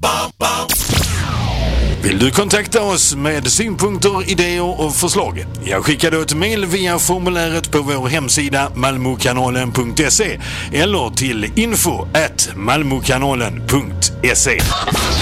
Vill du kontakta oss med synpunkter, idéer och förslag? Jag skickar då ett mejl via formuläret på vår hemsida malmokanalen.se eller till info@malmokanalen.se.